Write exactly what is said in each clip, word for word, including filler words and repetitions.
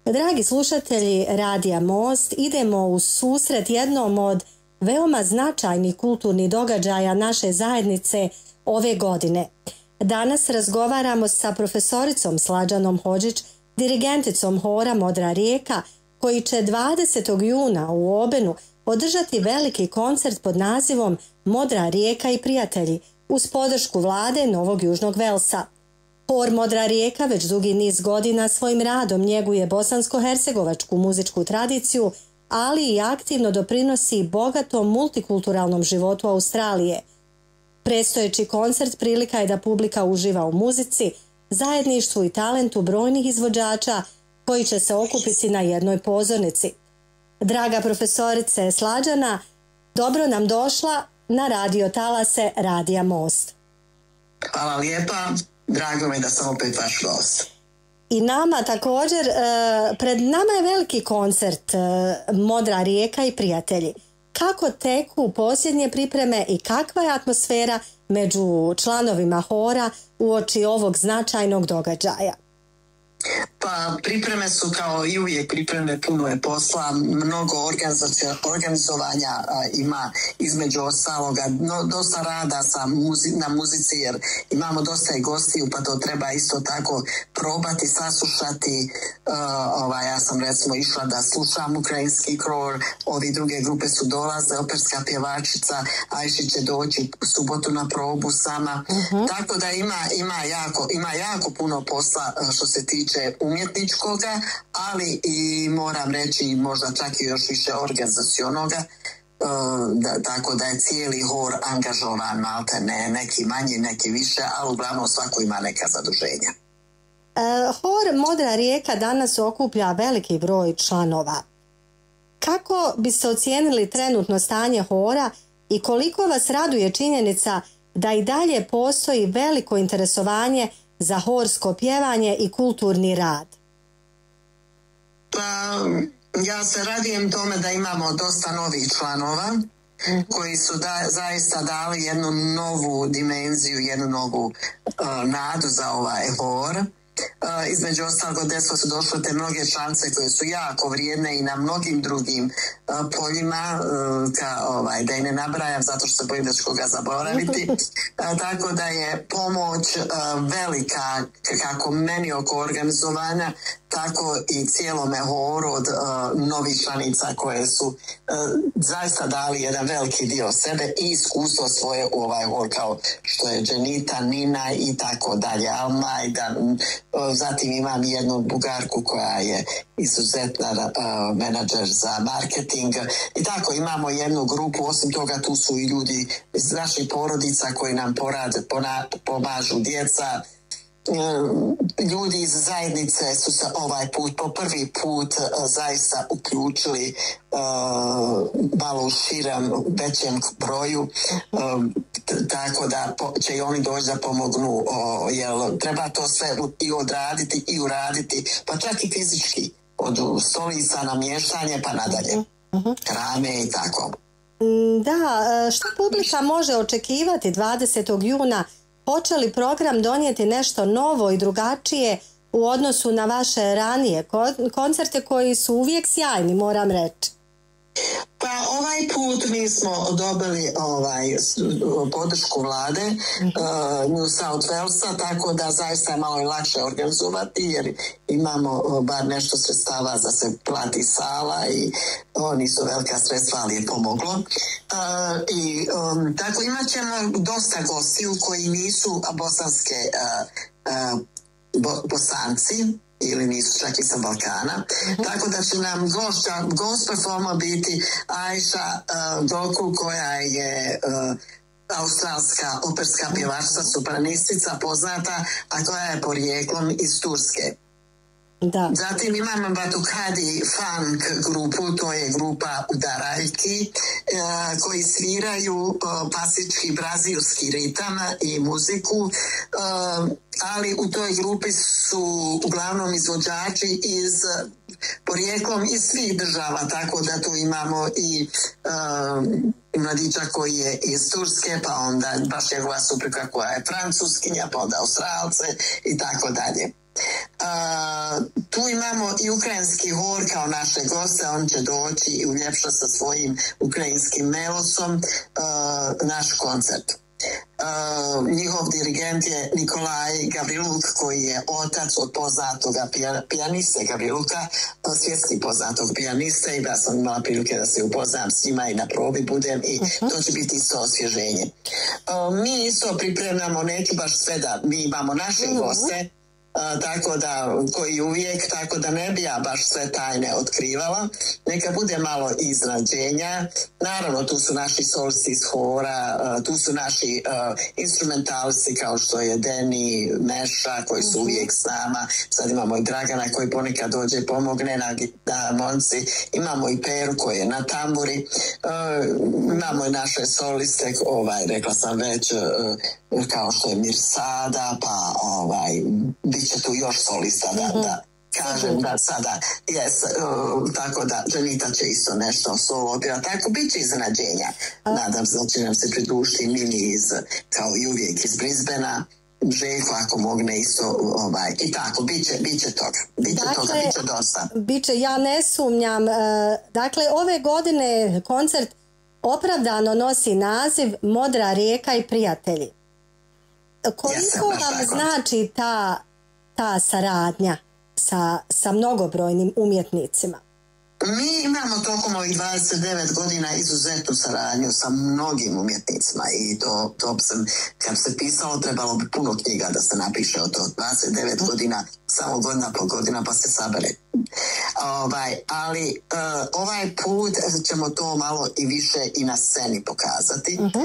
Dragi slušatelji Radija Most, idemo u susret jednom od veoma značajnih kulturnih događaja naše zajednice ove godine. Danas razgovaramo sa profesoricom Slađanom Hodžić, dirigenticom hora Modra rijeka, koji će dvadesetog juna u Obenu održati veliki koncert pod nazivom Modra rijeka i prijatelji uz podršku vlade Novog Južnog Velsa. Hor Modra rijeka već dugi niz godina svojim radom njeguje bosansko-hercegovačku muzičku tradiciju, ali i aktivno doprinosi bogatom multikulturalnom životu Australije. Predstojeći koncert prilika je da publika uživa u muzici, zajedništvu i talentu brojnih izvođača koji će se okupiti na jednoj pozornici. Draga profesorice Slađana, dobro nam došla na radio talase Radija Most. Hvala lijepa, drago mi da sam opet vaš gost. I nama također, pred nama je veliki koncert Modra rijeka i prijatelji. Kako teku posljednje pripreme i kakva je atmosfera među članovima hora uoči ovog značajnog događaja? Pa pripreme su kao i uvijek pripreme, puno je posla, mnogo organizovanja a, ima između ostaloga, no, dosta rada sa muzi, na muzici jer imamo dosta i gostiju pa to treba isto tako probati, saslušati. Uh, ovaj, ja sam recimo išla da slušam ukrajinski kror, ovi druge grupe su dolaze, operska pjevačica Ajši će doći u subotu na probu sama, uh-huh. Tako da ima, ima, jako, ima jako puno posla što se tiče umjetničkoga, ali i moram reći možda čak i još više organizacionoga, da, tako da je cijeli hor angažovan, malte ne, neki manji, neki više, ali uglavnom svako ima neka zaduženja. E, hor Modra rijeka danas okuplja veliki broj članova. Kako biste ocijenili trenutno stanje hora i koliko vas raduje činjenica da i dalje postoji veliko interesovanje za horsko pjevanje i kulturni rad? Pa, ja se radujem tome da imamo dosta novih članova mm-hmm. koji su da, zaista dali jednu novu dimenziju, jednu novu uh, nadu za ovaj hor. Uh, između ostalog desno su došle te mnoge članice koje su jako vrijedne i na mnogim drugim uh, poljima, uh, ka, ovaj, da i ne nabrajam zato što se bojim da ću koga zaboraviti. Uh, tako da je pomoć uh, velika kako meni oko organizovanja, tako i cijelome horu od uh, novih članica koje su uh, zaista dali jedan veliki dio sebe i iskustvo svoje u ovaj hor, kao što je Dženita, Nina i tako dalje, Almajda. Uh, zatim imam jednu Bugarku koja je izuzetna uh, menadžer za marketing i tako imamo jednu grupu. Osim toga tu su i ljudi iz naših porodica koji nam porade, pona, pomažu, djeca. Ljudi iz zajednice su se ovaj put po prvi put uh, zaista uključili uh, malo u širem, većem broju, um, t- tako da po, će i oni doći da pomognu, uh, jer treba to sve i odraditi i uraditi, pa čak i fizički, od stolica na miješanje pa nadalje, uh-huh. Krame i tako. Da, što publika može očekivati dvadesetog juna? Hoće li program donijeti nešto novo i drugačije u odnosu na vaše ranije koncerte koji su uvijek sjajni, moram reći? Pa ovaj put mi smo dobili ovaj, podršku vlade uh, New South Walesa, tako da zaista je malo i lakše organizovati jer imamo uh, bar nešto sredstava da se plati sala i uh, nisu velika sredstva, ali je pomoglo. Uh, i um, tako imat ćemo dosta gostiju koji nisu bosanske uh, uh, bo, bosanci ili nisu čak i sa Balkana. Mm-hmm. Tako da će nam gošća, gost performa biti Ajša uh, Doku koja je uh, australska operska pjevačica, sopranistica poznata, a koja je porijeklom iz Turske. Da. Zatim imamo Batukadi Funk grupu, to je grupa udaraljki uh, koji sviraju uh, klasički brazilski ritam i muziku, uh, ali u toj grupi su uglavnom izvođači iz porijeklom iz svih država, tako da tu imamo i uh, mladića koji je iz Turske, pa onda baš njegova supruga koja je francuskinja, pa onda Australce i tako dalje. Uh, tu imamo i ukrajinski hor kao naše goste, on će doći i uljepša sa svojim ukrajinskim melosom uh, naš koncert. Uh, njihov dirigent je Nikolaj Gavriluk, koji je otac od poznatog pijaniste Gavriluka, svjetski poznatog pijaniste, i da sam imala prilike da se upoznam s njima i na probi budem, i uh-huh. to će biti isto osvježenje. Uh, mi isto pripremamo, neću baš sve da mi imamo naše uh-huh. goste, Uh, tako da, koji uvijek, tako da ne bi ja baš sve tajne otkrivala, neka bude malo iznenađenja. Naravno, tu su naši solisti iz hora, uh, tu su naši uh, instrumentalisti kao što je Deni, Meša, koji su uvijek s nama. Sad imamo i Dragana koji ponekad dođe i pomogne na, na monci, imamo i Peru koji je na tamburi, uh, imamo i naše soliste, ovaj, rekla sam već, uh, kao što je Mirsada, pa ovaj, bit će tu još solista da, mm-hmm. da kažem da sada yes, uh, tako da Janita će isto nešto solo opira, tako bit će iznenađenja. Nadam se da će nam se pridružiti Mini iz, kao i uvijek iz Brisbanea, Željko ako mogne isto, ovaj, i tako, bit će, bit će toga, bit će dakle, toga, bit će dosta. Bit će, ja ne sumnjam, dakle ove godine koncert opravdano nosi naziv Modra rijeka i prijatelji. Koliko vam znači ta, ta saradnja sa, sa mnogobrojnim umjetnicima? Mi imamo tokom ovih dvadeset devet godina izuzetnu saradnju sa mnogim umjetnicima, i to, to sam, kad se pisalo, trebalo bi puno knjiga da se napiše od to. dvadeset devet godina, samo godina po godina, pa se sabere. Ovaj, ali uh, ovaj put ćemo to malo i više i na sceni pokazati. Uh-huh.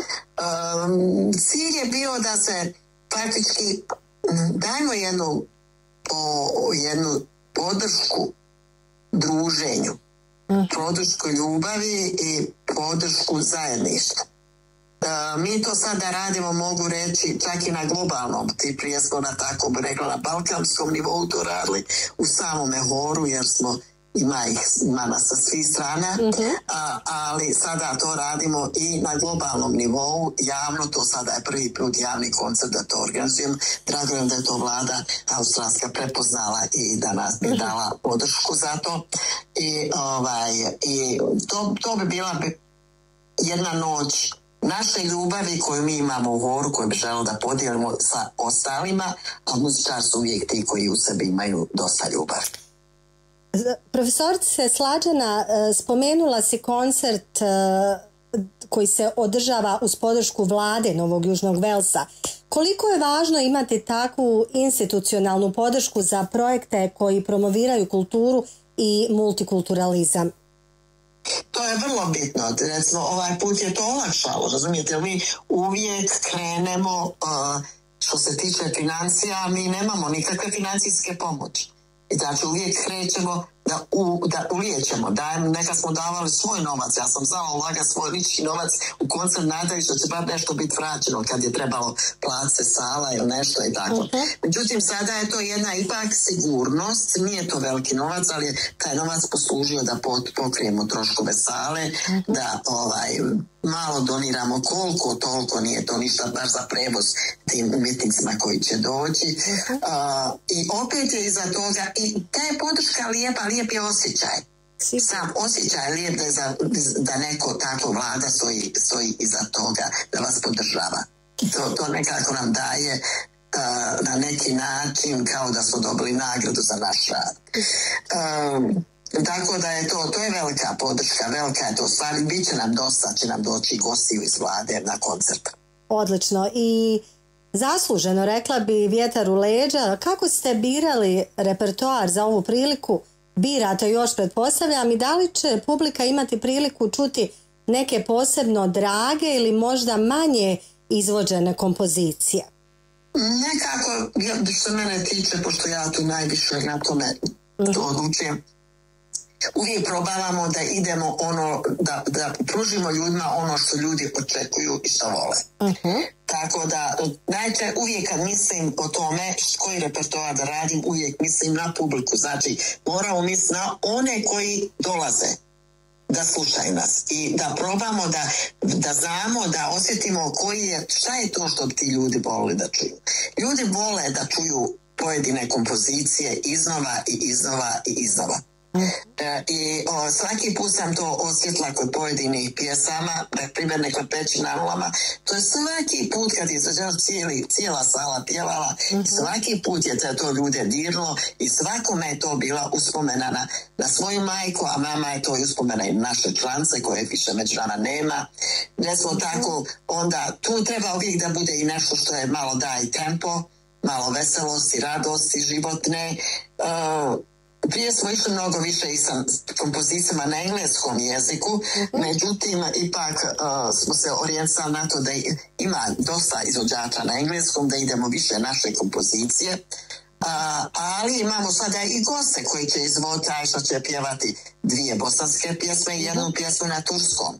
Um, cilj je bio da se praktički dajmo jednu, po, jednu podršku druženju, mm. podršku ljubavi i podršku zajedništva. Uh, mi to sada radimo, mogu reći, čak i na globalnom, ti prije smo na, tako bi rekla, na balkanskom nivou to radili, u samome horu, jer smo ima ih ima nas sa svih strana, mm-hmm. a, ali sada to radimo i na globalnom nivou, javno, to sada je prvi put javni koncert da to organizujem. Drago nam da je to vlada australska prepoznala i da nas bi dala podršku za to. I, ovaj, i to, to bi bila jedna noć naše ljubavi koju mi imamo u horu, koju bi želeli da podijelimo sa ostalima, a muzičari su uvijek ti koji u sebi imaju dosta ljubavi. Profesorice Slađana, spomenula si koncert koji se održava uz podršku vlade Novog Južnog Velsa. Koliko je važno imati takvu institucionalnu podršku za projekte koji promoviraju kulturu i multikulturalizam? To je vrlo bitno. Recimo, ovaj put je to olakšalo, razumijete? Mi uvijek krenemo, uh, što se tiče financija, mi nemamo nikakve financijske pomoći. I znači uvijek krećemo da, u, da ulijećemo. Dajem, neka smo davali svoj novac, ja sam znala ulagati svoj lični novac u koncert nadajući da će bar nešto biti vraćeno kad je trebalo platiti sala ili nešto i tako. Uh-huh. Međutim, sada je to jedna ipak sigurnost, nije to veliki novac, ali je taj novac poslužio da pot, pokrijemo troškove sale, uh-huh. da ovaj, malo doniramo koliko, toliko, nije to ništa baš za prevoz tim umjetnicima koji će doći. Uh-huh. Uh, I opet je iza toga, i ta je podrška lijepa, lijep je osjećaj. Sam osjećaj lijep da, za, da neko tako vlada stoji, stoji iza toga, da vas podržava. To, to nekako nam daje uh, na neki način kao da smo dobili nagradu za naš rad. Um, tako da je to, to je velika podrška, velika je to stvar, bit će nam dosta, će nam doći gostiju iz vlade na koncert. Odlično. I zasluženo, rekla bi, vjetar u leđa. Kako ste birali repertoar za ovu priliku? Birate još, pretpostavljam, i da li će publika imati priliku čuti neke posebno drage ili možda manje izvođene kompozicije? Nekako, što mene tiče, pošto ja tu najviše na tome to odlučujem, uvijek probavamo da idemo ono, da, da pružimo ljudima ono što ljudi očekuju i što vole. Uh-huh. Tako da, najče, uvijek kad mislim o tome koji repertoar da radim, uvijek mislim na publiku. Znači, moramo misliti na one koji dolaze da slušaju nas i da probamo da, da znamo, da osjetimo koji je, šta je to što bi ti ljudi volili da čuju. Ljudi vole da čuju pojedine kompozicije iznova i iznova i iznova. E, I o, svaki put sam to osjetila kod pojedinih pjesama, na primjer nekoj Peći na nulama, to je svaki put kad je cijeli, cijela sala pjevala, uh-huh. svaki put je to ljude dirnulo i svakome je to bila uspomena na, na svoju majku, a mama je to i uspomena i naše člance koje više među nama nema. Ne smo uh-huh. tako, onda tu treba uvijek da bude i nešto što je malo da i tempo, malo veselosti, radosti, životne. Uh, Prije smo išli mnogo više i sa kompozicijama na engleskom jeziku, uh-huh. međutim, ipak uh, smo se orijentisali na to da ima dosta izvođača na engleskom, da idemo više naše kompozicije, uh, ali imamo sada i goste koji će izvoditi, Ajša će pjevati dvije bosanske pjesme i jednu pjesmu na turskom.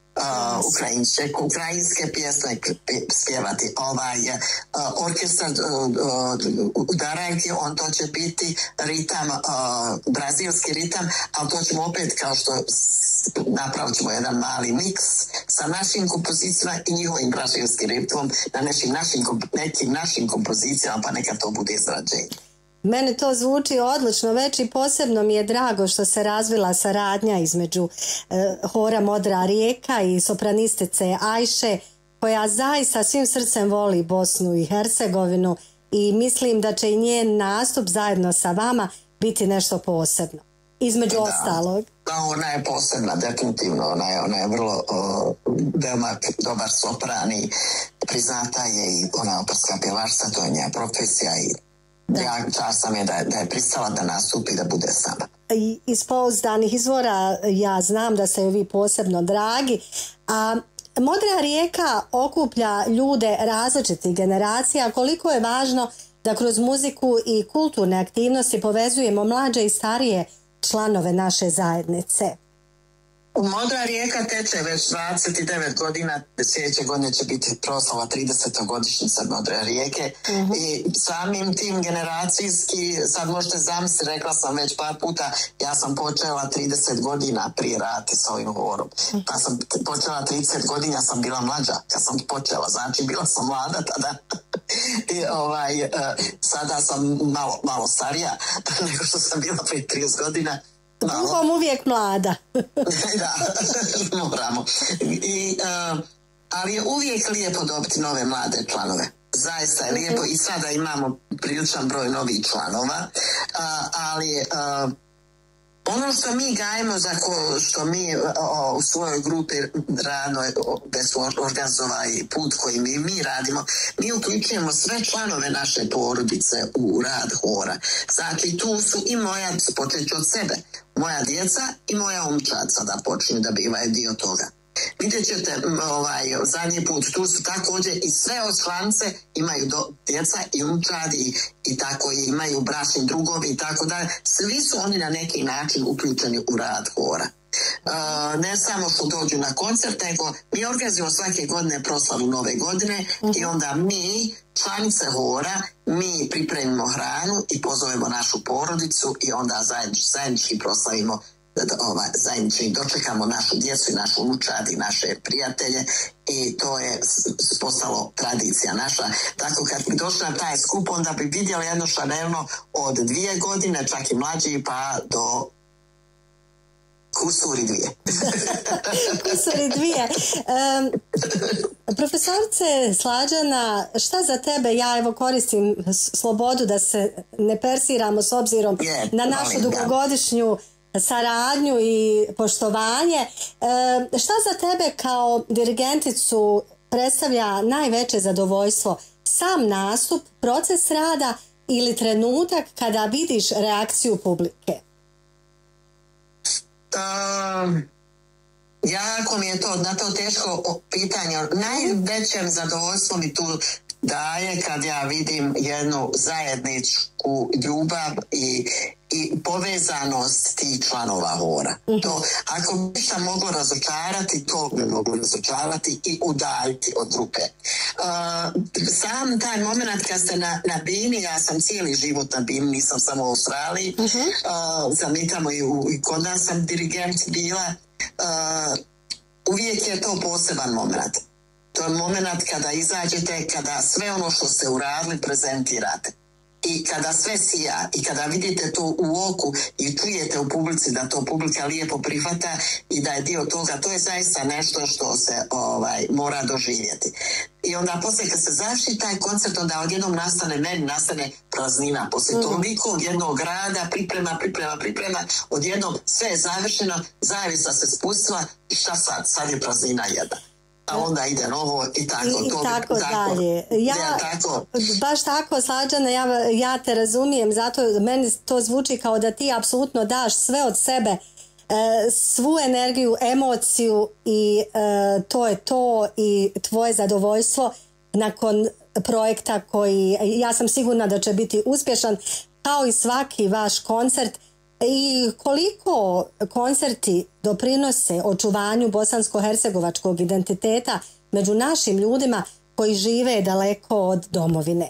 Uh, ukrajinske, ukrajinske pjesme spjevati ovaj uh, orkestar uh, uh, udarajki, on to će biti ritam, uh, brazilski ritam, ali to ćemo opet kao što napravit ćemo jedan mali miks sa našim kompozicijama i njihovim brazilskim ritmom na nekim našim, nekim našim kompozicijama, pa neka to bude izrađenje. Meni to zvuči odlično, već i posebno mi je drago što se razvila saradnja između e, hora Modra rijeka i sopranistice Ajše, koja zaista svim srcem voli Bosnu i Hercegovinu i mislim da će i njen nastup zajedno sa vama biti nešto posebno. Između da, ostalog. Da, ona je posebna, definitivno. Ona je, ona je vrlo o, veoma dobar sopran i priznata je i ona operska pjevačica, to je njena profesija i ja čast sam je da, da je pristala da nastupi da bude s nama. Iz pouzdanih izvora ja znam da ste vi posebno dragi, a Modra rijeka okuplja ljude različitih generacija. Koliko je važno da kroz muziku i kulturne aktivnosti povezujemo mlađe i starije članove naše zajednice? Modra rijeka teče već dvadeset devet godina, sljedeće godine će biti proslava trideseta godišnjica Modre rijeke uh-huh. i samim tim generacijski, sad možete zamisliti, rekla sam već par puta, ja sam počela trideset godina prije rati s ovim horom. Pa sam počela trideset godina, sam bila mlađa kad sam počela, znači bila sam mlada tada. I ovaj, sada sam malo, malo starija nego što sam bila prije trideset godina. Duhom uvijek mlada. Da, moramo. I, uh, ali je uvijek lijepo dobiti nove mlade članove. Zaista je lijepo i sada imamo priličan broj novih članova, uh, ali uh, ono što mi gajemo, za ko, što mi o, u svojoj grupi radno gdje su organizovali put koji mi, mi radimo, mi uključujemo sve članove naše porodice u rad hora. Znači tu su i moja, počet od sebe, moja djeca i moja umčaca da počinju da bivaju dio toga. Vidjet ćete, ovaj, zadnji put tu su također i sve od članice imaju do, djeca i umčadi i, i tako i imaju bračni drugovi i tako da. Svi su oni na neki način uključeni u rad hora. Uh, ne samo što dođu na koncert, nego mi organizujemo svake godine proslavu nove godine uh-huh. i onda mi, članice hora, mi pripremimo hranu i pozovemo našu porodicu i onda zajednički, zajednički proslavimo Ova, zajednički dočekamo našu djecu i našu unučad i naše prijatelje i to je postalo tradicija naša. Tako kad bi došli na taj skup, onda bi vidjeli jedno šanelno od dvije godine, čak i mlađi, pa do kusuri dvije. Kusuri dvije. Um, profesorice Slađana, šta za tebe, ja evo koristim slobodu da se ne persiramo s obzirom je, na našu dugogodišnju saradnju i poštovanje. E, šta za tebe kao dirigenticu predstavlja najveće zadovoljstvo? Sam nastup, proces rada ili trenutak kada vidiš reakciju publike? Um, jako mi je to, na to teško pitanje. Najvećem zadovoljstvo mi tu daje kad ja vidim jednu zajedničku ljubav i, i povezanost tih članova hora. Uh-huh. To, ako bi šta moglo razočarati, to bi moglo razočarati i udaljiti od grupe. Uh, sam taj moment kad ste na, na Bini, ja sam cijeli život na Bini, nisam samo u Australiji, uh-huh. uh, sam i tamo i, u, i kod nas sam dirigent bila, uh, uvijek je to poseban moment. To je moment kada izađete, kada sve ono što ste uradili prezentirate. I kada sve sija i kada vidite to u oku i čujete u publici da to publika lijepo prihvata i da je dio toga, to je zaista nešto što se ovaj, mora doživjeti. I onda poslije kad se završi taj koncert, onda odjednom nastane, meni nastane praznina. Poslije mm. toliko jednog rada, priprema, priprema, priprema, odjednom sve je završeno, zavisa se spustila i šta sad? Sad je praznina jedna. A onda ide novo i tako. I, to i tako, tako dalje. Ja, ja, tako. Baš tako, Slađana, ja, ja te razumijem, zato meni to zvuči kao da ti apsolutno daš sve od sebe, e, svu energiju, emociju i e, to je to i tvoje zadovoljstvo nakon projekta koji, ja sam sigurna da će biti uspješan, kao i svaki vaš koncert. I koliko koncerti doprinose očuvanju bosansko-hercegovačkog identiteta među našim ljudima koji žive daleko od domovine?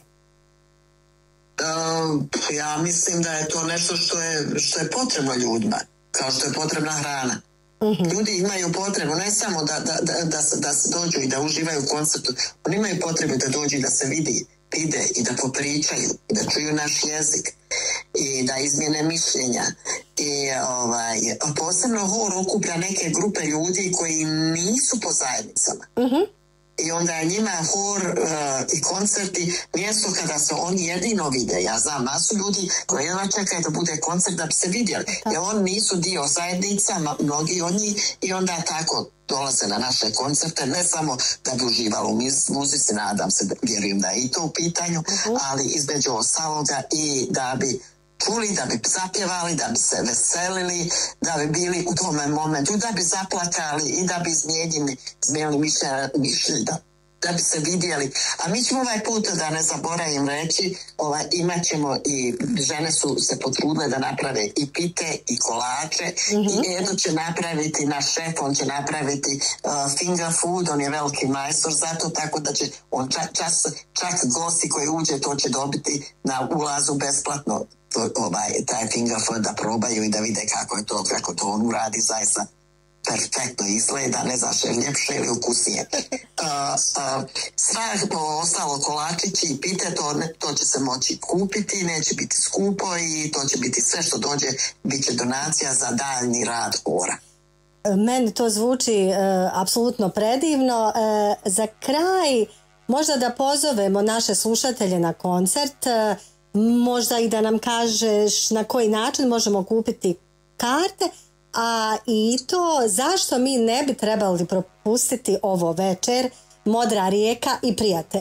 Uh, ja mislim da je to nešto što je, što je potrebno ljudima, kao što je potrebna hrana. Uh-huh. Ljudi imaju potrebu ne samo da, da, da, da, da se dođu i da uživaju u koncertu, oni imaju potrebu da dođu i da se vidi, vide i da popričaju i da čuju naš jezik i da izmjene mišljenja i ovaj, posebno hor okuplja neke grupe ljudi koji nisu po zajednicama. Uh-huh. I onda je njima hor uh, i koncerti mjesto kada se oni jedino vide. Ja znam masu ljudi koji jedva čekaju da bude koncert da bi se vidjeli, jer oni nisu dio zajednica, mnogi od njih, i onda tako dolaze na naše koncerte, ne samo da bi uživalo u muzici, nadam se, vjerujem da je i to u pitanju, uh-huh. ali između ostaloga i da bi čuli, da bi zapjevali, da bi se veselili, da bi bili u tome momentu, da bi zaplakali i da bi izmijenili, izmijenili mišljenja, mišljenja da, da bi se vidjeli. A mi ćemo ovaj put, da ne zaboravim reći, ovaj, imat ćemo i žene su se potrudile da naprave i pite i kolače, mm-hmm. i Edo će napraviti, naš šef, on će napraviti uh, finger food, on je veliki majstor za to, tako da će on čak, čas, čak gosti koji uđe to će dobiti na ulazu besplatno. To, ovaj, taj finger food da probaju i da vide kako je to, kako to on uradi, zaista perfektno izgleda, ne znaš je ljepše ili ukusnije. Uh, uh, sve ostalo kolačići i pite, to, to će se moći kupiti, neće biti skupo i to će biti sve što dođe, bit će donacija za daljnji rad hora. Meni to zvuči uh, apsolutno predivno. Uh, za kraj možda da pozovemo naše slušatelje na koncert, uh, možda i da nam kažeš na koji način možemo kupiti karte, a i to zašto mi ne bi trebali propustiti ovo večer Modra rijeka i Prijatelj.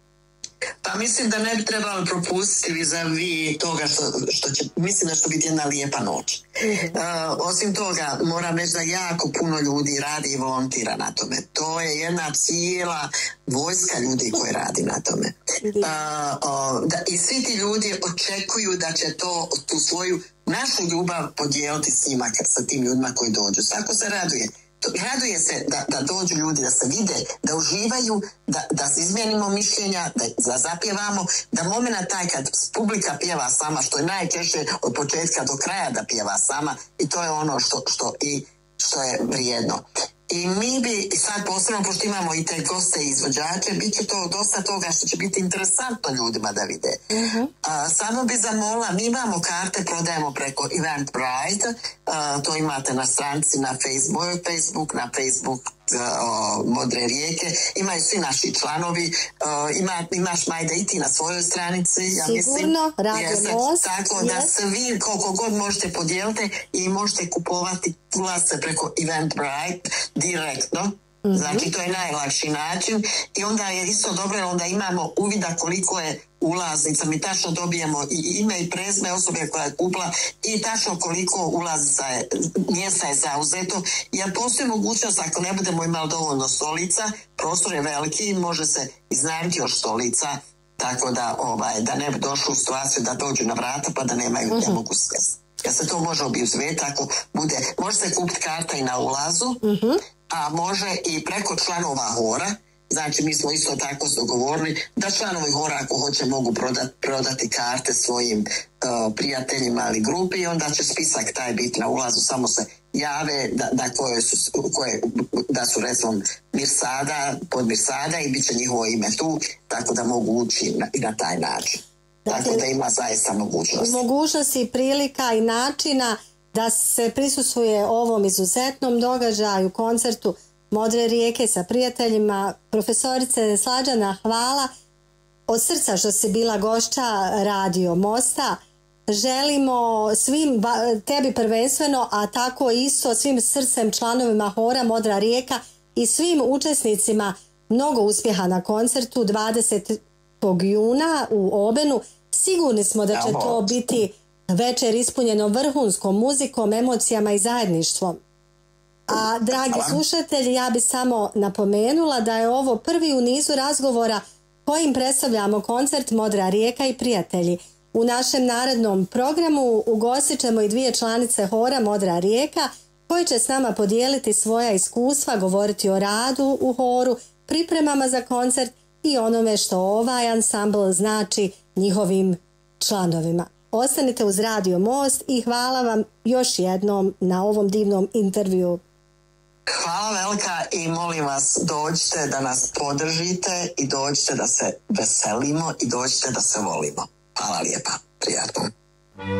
Pa mislim da ne bi trebali propustiti vis-a-vis toga što, što će, mislim da će biti jedna lijepa noć. Mm-hmm. Uh, osim toga, moram reći da jako puno ljudi radi i volontira na tome. To je jedna cijela vojska ljudi koji radi na tome. Uh, uh, da, i svi ti ljudi očekuju da će to, tu svoju našu ljubav podijeliti s njima, sa tim ljudima koji dođu. Svako se raduje. Raduje se da, da dođu ljudi, da se vide, da uživaju, da, da izmijenimo mišljenja, da, da zapjevamo, da momena taj kad publika pjeva sama, što je najčešće od početka do kraja da pjeva sama, i to je ono što, što, i, što je vrijedno. I mi bi sad posebno, pošto imamo i te goste i izvođače, bit će to dosta toga što će biti interesantno ljudima da vide. Uh-huh. A, samo bi zamolila, mi imamo karte, prodajemo preko Eventbrite, a, to imate na stranici na Facebook, Facebook na Facebook a, Modre rijeke, imaju svi naši članovi, a, ima, imaš Majda i ti na svojoj stranici, ja Sigurno, mislim. Most, tako yes. da se vi koliko god možete podijeliti i možete kupovati ulaze preko Eventbrite direktno. Mm-hmm. Znači to je najlakši način i onda je isto dobro, onda imamo uvida koliko je ulaznica, mi tačno dobijemo i ime i prezime osobe koja je kupila i tačno koliko ulaznica je, mjesta je zauzeto, jer postoji mogućnost ako ne budemo imali dovoljno stolica, prostor je veliki, može se iznajmiti još stolica, tako da, ovaj, da ne bi došlo u situaciju da dođu na vrata pa da nemaju, mm-hmm. ne mogu sjesti. Kad se to može obizveti, ako bude, može se kupiti karta i na ulazu, mm-hmm. a može i preko članova hora. Znači mi smo isto tako dogovorili da članovi hora ako hoće mogu prodati, prodati karte svojim uh, prijateljima ili grupi i onda će spisak taj biti na ulazu, samo se jave da, da, koje su, koje, da su recimo Mirsada, pod Mirsada i bit će njihovo ime tu, tako da mogu ući na, i na taj način. Dakle, tako da ima zaista mogućnosti. Mogućnosti, prilika i načina da se prisustvuje ovom izuzetnom događaju, koncertu Modre rijeke sa prijateljima. Profesorice Slađana, hvala od srca što si bila gošća Radio Mosta. Želimo svim, tebi prvenstveno, a tako isto svim srcem članovima hora Modra rijeka i svim učesnicima mnogo uspjeha na koncertu dvadesetog juna u Obenu. Sigurni smo da će to biti večer ispunjeno vrhunskom muzikom, emocijama i zajedništvom. A dragi slušatelji, ja bi samo napomenula da je ovo prvi u nizu razgovora kojim predstavljamo koncert Modra rijeka i prijatelji. U našem narednom programu ugostit ćemo i dvije članice hora Modra rijeka koji će s nama podijeliti svoja iskustva, govoriti o radu u horu, pripremama za koncert i onome što ovaj ansambl znači njihovim članovima. Ostanite uz Radio Most i hvala vam još jednom na ovom divnom intervju. Hvala velika i molim vas, dođite da nas podržite i dođite da se veselimo i dođite da se volimo. Hvala lijepa, prijatno.